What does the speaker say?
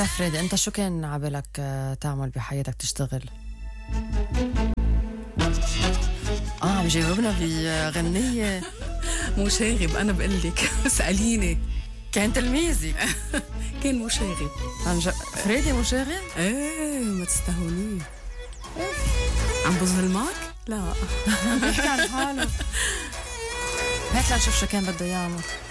فريدي، انت شو كان عبالك تعمل بحياتك؟ تشتغل؟ عم جاوبنا بغنية. مشاغب أنا بقلك. اسأليني. كان تلميذي. كان مشاغب. فريدي مشاغب؟ ايه ما تستهونيه. عم بظلمك؟ لا. عم بيحكي عن حاله. هات لنشوف شو كان بده يعمل.